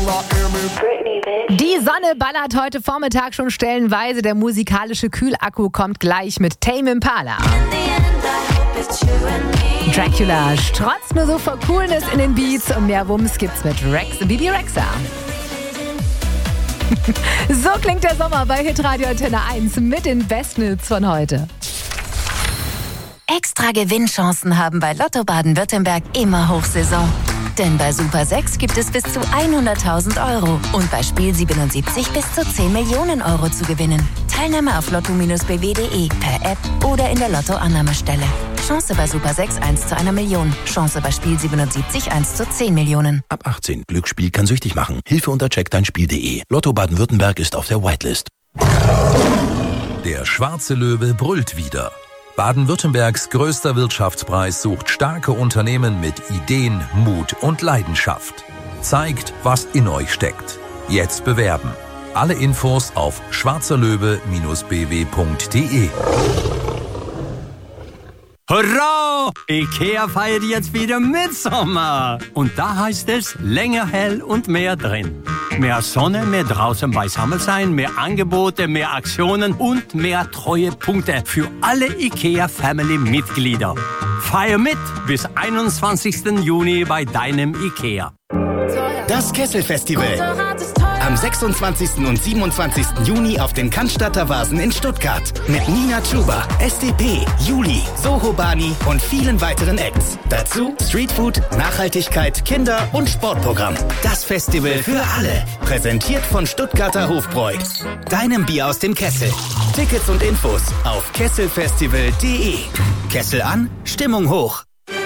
Die Sonne ballert heute Vormittag schon stellenweise. Der musikalische Kühlakku kommt gleich mit Tame Impala. Dracula strotzt nur so vor Coolness in den Beats und mehr Wumms gibt's mit Bibi Rexha. So klingt der Sommer bei Hitradio Antenne 1 mit den besten Hits von heute. Extra Gewinnchancen haben bei Lotto Baden-Württemberg immer Hochsaison. Denn bei Super 6 gibt es bis zu 100.000 € und bei Spiel 77 bis zu 10 Millionen € zu gewinnen. Teilnahme auf lotto-bw.de, per App oder in der Lotto-Annahmestelle. Chance bei Super 6 1 zu 1 Million. Chance bei Spiel 77 1 zu 10 Millionen. Ab 18. Glücksspiel kann süchtig machen. Hilfe unter checkdeinspiel.de. Lotto Baden-Württemberg ist auf der Whitelist. Der schwarze Löwe brüllt wieder. Baden-Württembergs größter Wirtschaftspreis sucht starke Unternehmen mit Ideen, Mut und Leidenschaft. Zeigt, was in euch steckt. Jetzt bewerben. Alle Infos auf schwarzerlöwe-bw.de. Hurra! IKEA feiert jetzt wieder Mitsommer. Und da heißt es länger hell und mehr drin. Mehr Sonne, mehr draußen beisammen sein, mehr Angebote, mehr Aktionen und mehr Treuepunkte für alle IKEA-Family-Mitglieder. Feier mit bis 21. Juni bei deinem IKEA. Das Kessel-Festival. Am 26. und 27. Juni auf den Cannstatter Vasen in Stuttgart. Mit Nina Chuba, SDP, Juli, Soho Bani und vielen weiteren Acts. Dazu Streetfood, Nachhaltigkeit, Kinder- und Sportprogramm. Das Festival für alle. Präsentiert von Stuttgarter Hofbräu. Deinem Bier aus dem Kessel. Tickets und Infos auf kesselfestival.de. Kessel an, Stimmung hoch.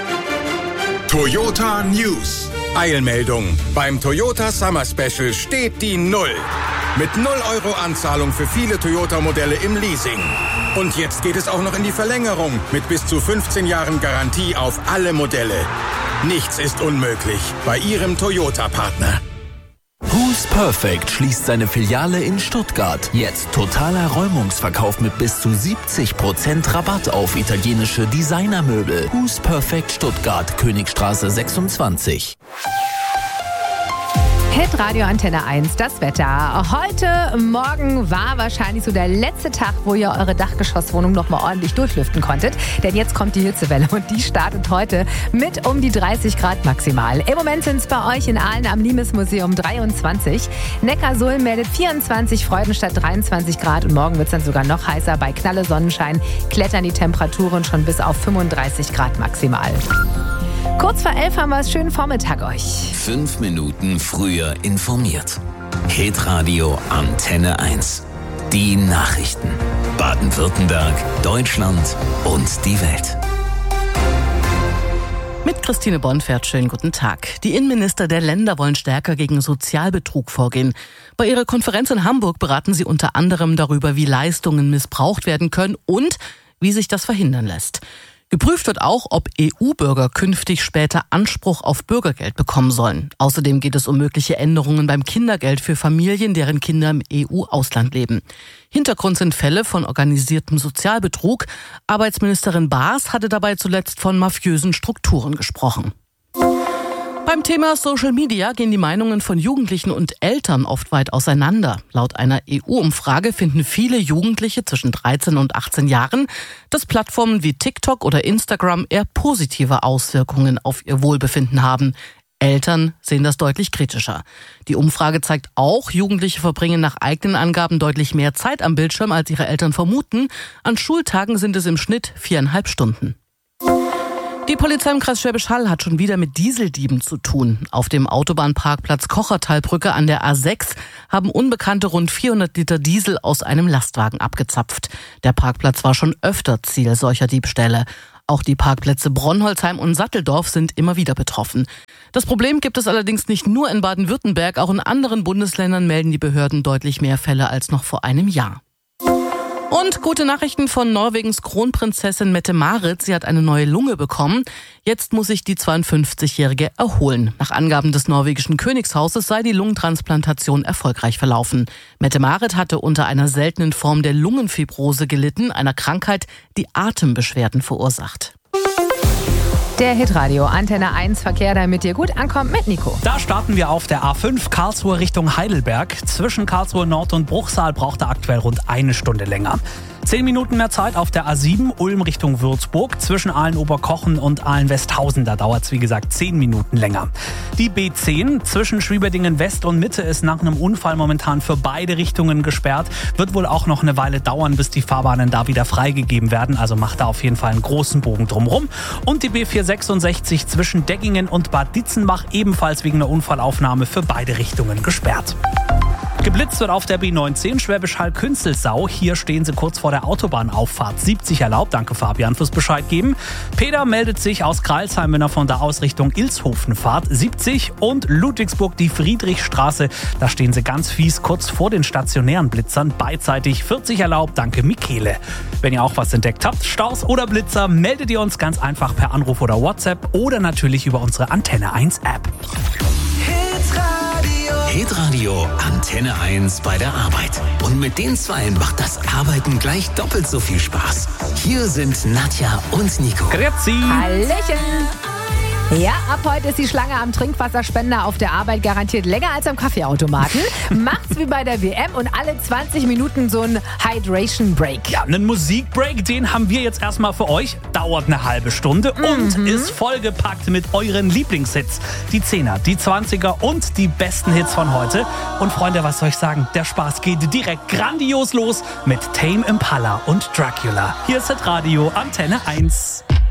Toyota News. Eilmeldung. Beim Toyota Summer Special steht die Null. Mit 0 € Anzahlung für viele Toyota-Modelle im Leasing. Und jetzt geht es auch noch in die Verlängerung mit bis zu 15 Jahren Garantie auf alle Modelle. Nichts ist unmöglich bei Ihrem Toyota-Partner. Who's Perfect schließt seine Filiale in Stuttgart. Jetzt totaler Räumungsverkauf mit bis zu 70% Rabatt auf italienische Designermöbel. Who's Perfect Stuttgart, Königstraße 26. Hitradio Antenne 1, das Wetter. Heute Morgen war wahrscheinlich so der letzte Tag, wo ihr eure Dachgeschosswohnung noch mal ordentlich durchlüften konntet. Denn jetzt kommt die Hitzewelle und die startet heute mit um die 30 Grad maximal. Im Moment sind es bei euch in Aalen am Limes-Museum 23. Neckarsulm meldet 24, Freudenstadt 23 Grad und morgen wird es dann sogar noch heißer. Bei Knalle Sonnenschein klettern die Temperaturen schon bis auf 35 Grad maximal. Kurz vor 11 haben wir es schönen Vormittag euch. 5 Minuten früher informiert. Hitradio Antenne 1. Die Nachrichten. Baden-Württemberg, Deutschland und die Welt. Mit Christine Bonfert, schönen guten Tag. Die Innenminister der Länder wollen stärker gegen Sozialbetrug vorgehen. Bei ihrer Konferenz in Hamburg beraten sie unter anderem darüber, wie Leistungen missbraucht werden können und wie sich das verhindern lässt. Geprüft wird auch, ob EU-Bürger künftig später Anspruch auf Bürgergeld bekommen sollen. Außerdem geht es um mögliche Änderungen beim Kindergeld für Familien, deren Kinder im EU-Ausland leben. Hintergrund sind Fälle von organisiertem Sozialbetrug. Arbeitsministerin Baas hatte dabei zuletzt von mafiösen Strukturen gesprochen. Beim Thema Social Media gehen die Meinungen von Jugendlichen und Eltern oft weit auseinander. Laut einer EU-Umfrage finden viele Jugendliche zwischen 13 und 18 Jahren, dass Plattformen wie TikTok oder Instagram eher positive Auswirkungen auf ihr Wohlbefinden haben. Eltern sehen das deutlich kritischer. Die Umfrage zeigt auch, Jugendliche verbringen nach eigenen Angaben deutlich mehr Zeit am Bildschirm, als ihre Eltern vermuten. An Schultagen sind es im Schnitt 4,5 Stunden. Die Polizei im Kreis Schwäbisch Hall hat schon wieder mit Dieseldieben zu tun. Auf dem Autobahnparkplatz Kochertalbrücke an der A6 haben Unbekannte rund 400 Liter Diesel aus einem Lastwagen abgezapft. Der Parkplatz war schon öfter Ziel solcher Diebstähle. Auch die Parkplätze Bronnholzheim und Satteldorf sind immer wieder betroffen. Das Problem gibt es allerdings nicht nur in Baden-Württemberg, auch in anderen Bundesländern melden die Behörden deutlich mehr Fälle als noch vor einem Jahr. Und gute Nachrichten von Norwegens Kronprinzessin Mette-Marit. Sie hat eine neue Lunge bekommen. Jetzt muss sich die 52-Jährige erholen. Nach Angaben des norwegischen Königshauses sei die Lungentransplantation erfolgreich verlaufen. Mette-Marit hatte unter einer seltenen Form der Lungenfibrose gelitten, einer Krankheit, die Atembeschwerden verursacht. Der Hitradio Antenne 1 Verkehr, damit ihr gut ankommt mit Nico. Da starten wir auf der A5 Karlsruhe Richtung Heidelberg. Zwischen Karlsruhe Nord und Bruchsal braucht er aktuell rund 1 Stunde länger. 10 Minuten mehr Zeit auf der A7 Ulm Richtung Würzburg. Zwischen Aalen-Oberkochen und Aalen-Westhausen, da dauert es wie gesagt 10 Minuten länger. Die B10 zwischen Schwieberdingen West und Mitte ist nach einem Unfall momentan für beide Richtungen gesperrt. Wird wohl auch noch eine Weile dauern, bis die Fahrbahnen da wieder freigegeben werden. Also macht da auf jeden Fall einen großen Bogen drumherum. Und die B466 zwischen Deggingen und Bad Ditzenbach ebenfalls wegen einer Unfallaufnahme für beide Richtungen gesperrt. Geblitzt wird auf der B19 Schwäbisch Hall-Künzelsau. Hier stehen sie kurz vor der Autobahnauffahrt. 70 erlaubt. Danke Fabian fürs Bescheid geben. Peter meldet sich aus Kreilsheim, wenn er von da aus Richtung Ilshofen fahrt. 70 und Ludwigsburg die Friedrichstraße. Da stehen sie ganz fies kurz vor den stationären Blitzern. Beidseitig 40 erlaubt. Danke Michele. Wenn ihr auch was entdeckt habt, Staus oder Blitzer, meldet ihr uns ganz einfach per Anruf oder WhatsApp oder natürlich über unsere Antenne 1 App. Hitradio Antenne 1 bei der Arbeit. Und mit den Zweien macht das Arbeiten gleich doppelt so viel Spaß. Hier sind Nadja und Nico. Grüezi. Hallöchen. Ja, ab heute ist die Schlange am Trinkwasserspender auf der Arbeit garantiert länger als am Kaffeeautomaten. Macht's wie bei der WM und alle 20 Minuten so ein Hydration Break. Ja, einen Musikbreak, den haben wir jetzt erstmal für euch. Dauert eine halbe Stunde und ist vollgepackt mit euren Lieblingshits. Die 10er, die 20er und die besten Hits von heute. Und Freunde, was soll ich sagen? Der Spaß geht direkt grandios los mit Tame Impala und Dracula. Hier ist Hitradio Antenne 1.